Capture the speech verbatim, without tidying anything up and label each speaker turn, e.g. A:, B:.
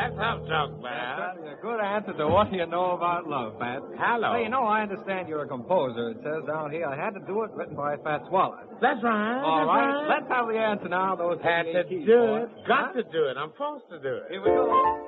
A: Let's have talk, Bat.
B: That's a good answer to what you know about love, Pat.
A: Hello.
B: Hey, you know, I understand you're a composer. It says down here I had to do it, written by Fats Waller.
A: That's right.
B: All
A: that's
B: right,
A: right.
B: let's have the answer now. Those
A: Had to
B: keys,
A: do
B: boy.
A: it. Got
B: Huh?
A: to do it. I'm forced to do it.
B: Here we go.